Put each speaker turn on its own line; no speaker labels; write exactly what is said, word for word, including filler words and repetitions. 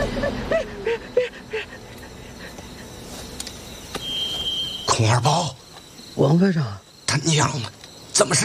孔二宝，
王排长，
他娘的，怎么是